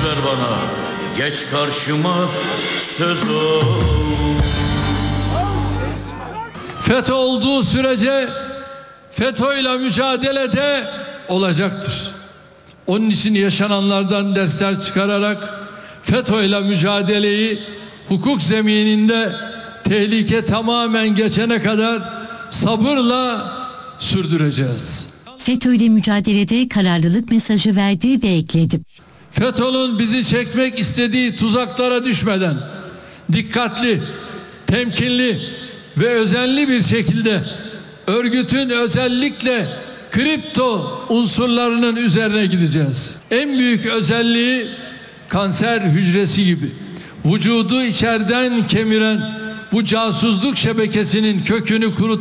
ver bana, geç karşıma, söz ol. FETÖ olduğu sürece FETÖ'yle mücadelede olacaktır. Onun için yaşananlardan dersler çıkararak FETÖ'yle mücadeleyi hukuk zemininde tehlike tamamen geçene kadar sabırla sürdüreceğiz. FETÖ'yle mücadelede kararlılık mesajı verdi ve ekledi. FETÖ'nün bizi çekmek istediği tuzaklara düşmeden dikkatli, temkinli ve özenli bir şekilde örgütün özellikle kripto unsurlarının üzerine gideceğiz. En büyük özelliği kanser hücresi gibi vücudu içeriden kemiren bu casusluk şebekesinin kökünü kurutan